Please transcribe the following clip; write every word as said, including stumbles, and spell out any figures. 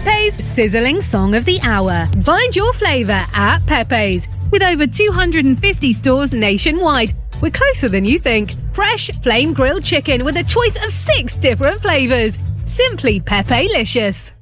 Pepe's Sizzling Song of the Hour. Find your flavour at Pepe's. With over two hundred fifty stores nationwide, we're closer than you think. Fresh flame grilled chicken with a choice of six different flavours. Simply Pepe-licious.